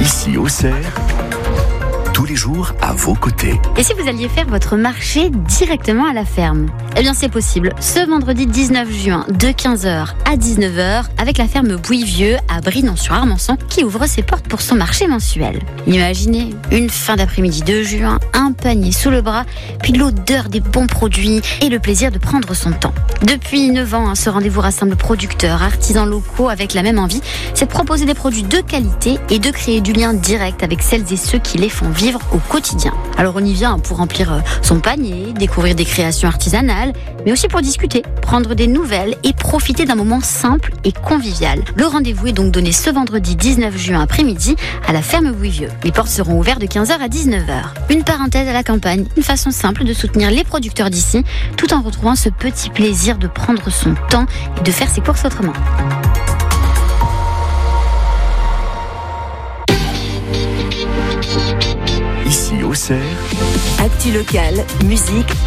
Ici Auxerre, tous les jours à vos côtés. Et si vous alliez faire votre marché directement à la ferme ? Eh bien c'est possible, ce vendredi 19 juin de 15h à 19h avec la ferme Bouille-Vieux à Brinon-sur-Armançon qui ouvre ses portes pour son marché mensuel. Imaginez une fin d'après-midi de juin, un panier sous le bras, puis l'odeur des bons produits et le plaisir de prendre son temps. Depuis 9 ans, ce rendez-vous rassemble producteurs, artisans locaux avec la même envie, c'est de proposer des produits de qualité et de créer du lien direct avec celles et ceux qui les font vivre au quotidien. Alors on y vient pour remplir son panier, découvrir des créations artisanales, mais aussi pour discuter, prendre des nouvelles et profiter d'un moment simple et convivial. Le rendez-vous est donc donné ce vendredi 19 juin après-midi à la ferme Bouille-Vieux. Les portes seront ouvertes de 15h à 19h. Une parenthèse à la campagne, une façon simple de soutenir les producteurs d'ici, tout en retrouvant ce petit plaisir de prendre son temps et de faire ses courses autrement. Ici Auxerre, Actu locale, musique,